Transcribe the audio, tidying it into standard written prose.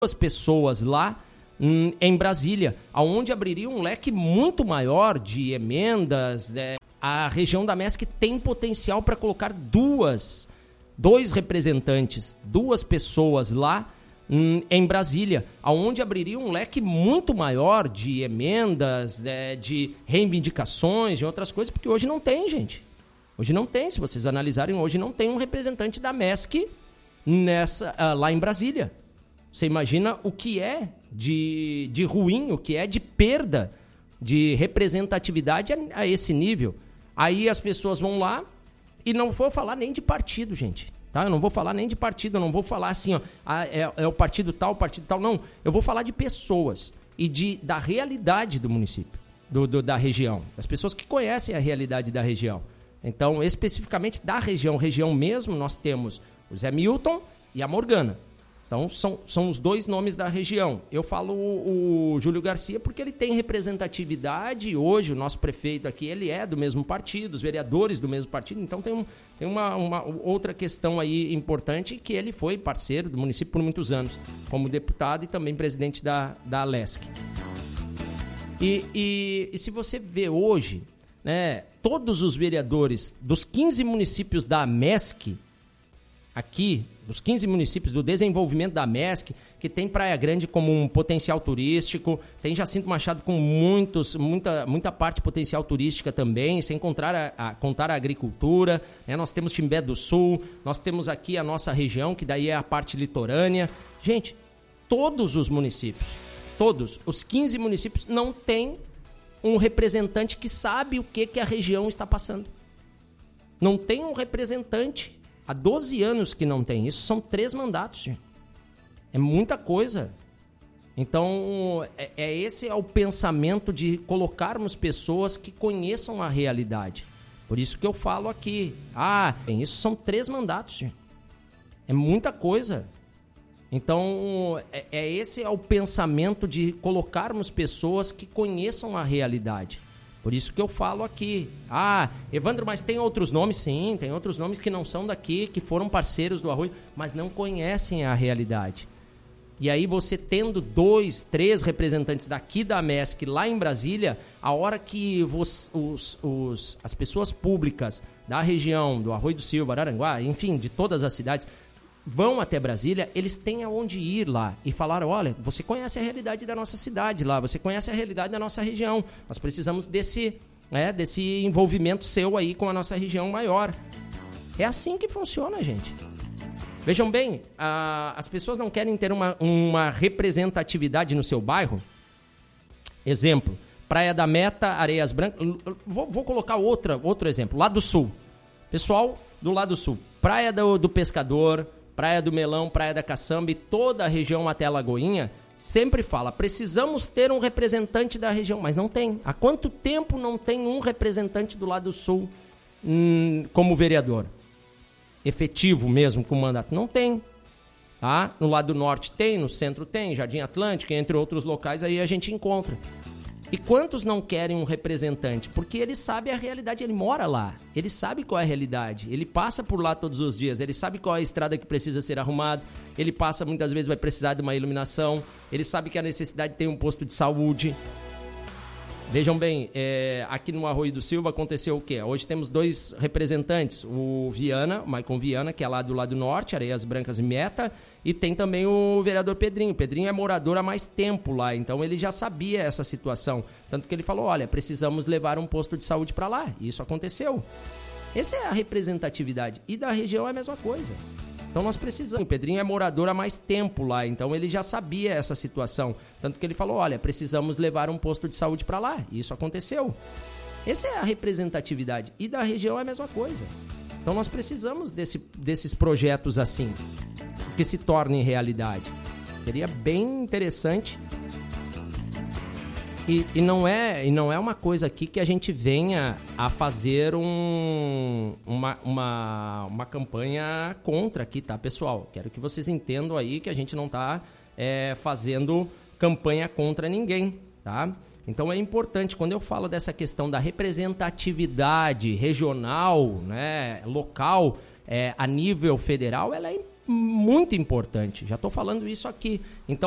Duas pessoas lá em Brasília, onde abriria um leque muito maior de emendas. A região da MESC tem potencial para colocar dois representantes, duas pessoas lá em Brasília, onde abriria um leque muito maior de emendas, de reivindicações, de outras coisas, porque hoje não tem, gente. Hoje não tem, se vocês analisarem, hoje não tem um representante da MESC lá em Brasília. Você imagina o que é de ruim, o que é de perda de representatividade a esse nível. Aí as pessoas vão lá e não vou falar nem de partido, gente. Tá? Eu não vou falar nem de partido, eu não vou falar assim, ó, é o partido tal, não. Eu vou falar de pessoas e da realidade do município, da região. As pessoas que conhecem a realidade da região. Então, especificamente da região mesmo, nós temos o Zé Milton e a Morgana. Então, são os dois nomes da região. Eu falo o Júlio Garcia porque ele tem representatividade. Hoje, o nosso prefeito aqui, ele é do mesmo partido, os vereadores do mesmo partido. Então, tem uma outra questão aí importante, que ele foi parceiro do município por muitos anos, como deputado e também presidente da Alesc. E se você vê hoje, né, todos os vereadores dos 15 municípios da MESC, aqui, dos 15 municípios do desenvolvimento da MESC, que tem Praia Grande como um potencial turístico, tem Jacinto Machado com muita parte potencial turística também, sem contar a agricultura, né? Nós temos Timbé do Sul, nós temos aqui a nossa região, que daí é a parte litorânea. Gente, todos os municípios, todos os 15 municípios não tem um representante que sabe o que a região está passando. Não tem um representante. Há 12 anos que não tem. Isso são 3 mandatos, gente. É muita coisa. Então, esse é o pensamento de colocarmos pessoas que conheçam a realidade. Por isso que eu falo aqui. Isso são 3 mandatos, gente. É muita coisa. Então, esse é o pensamento de colocarmos pessoas que conheçam a realidade. Por isso que eu falo aqui. Evandro, mas tem outros nomes? Sim, tem outros nomes que não são daqui, que foram parceiros do Arroio, mas não conhecem a realidade. E aí você tendo 2, 3 representantes daqui da MESC lá em Brasília, a hora que as pessoas públicas da região, do Arroio do Silva, Araranguá, enfim, de todas as cidades, vão até Brasília, eles têm aonde ir lá e falar, olha, você conhece a realidade da nossa cidade lá, você conhece a realidade da nossa região, nós precisamos desse envolvimento seu aí com a nossa região maior. É assim que funciona, gente. Vejam bem, as pessoas não querem ter uma representatividade no seu bairro. Exemplo, Praia da Meta, Areias Brancas, vou colocar outro exemplo, lá do Sul. Pessoal do lado do Sul, Praia do Pescador, Praia do Melão, Praia da Caçamba e toda a região até a Lagoinha, sempre fala, precisamos ter um representante da região, mas não tem. Há quanto tempo não tem um representante do lado sul como vereador? Efetivo mesmo, com mandato? Não tem. Tá? No lado norte tem, no centro tem, Jardim Atlântico, entre outros locais, aí a gente encontra. E quantos não querem um representante? Porque ele sabe a realidade, ele mora lá, ele sabe qual é a realidade, ele passa por lá todos os dias, ele sabe qual é a estrada que precisa ser arrumada, ele passa, muitas vezes vai precisar de uma iluminação, ele sabe que a necessidade tem um posto de saúde. Vejam bem, aqui no Arroio do Silva aconteceu o quê? Hoje temos 2 representantes, o Maicon Viana, que é lá do lado norte, Areias Brancas e Meta, e tem também o vereador Pedrinho. O Pedrinho é morador há mais tempo lá, então ele já sabia essa situação. Tanto que ele falou, olha, precisamos levar um posto de saúde para lá, e isso aconteceu. Essa é a representatividade, e da região é a mesma coisa. Então nós precisamos. O Pedrinho é morador há mais tempo lá, então ele já sabia essa situação. Tanto que ele falou, olha, precisamos levar um posto de saúde para lá. E isso aconteceu. Essa é a representatividade. E da região é a mesma coisa. Então nós precisamos desses projetos assim, que se tornem realidade. Seria bem interessante. E não é uma coisa aqui que a gente venha a fazer uma campanha contra aqui, tá, pessoal? Quero que vocês entendam aí que a gente não está fazendo campanha contra ninguém, tá? Então é importante, quando eu falo dessa questão da representatividade regional, né, local, a nível federal, ela é muito importante. Já estou falando isso aqui. Então,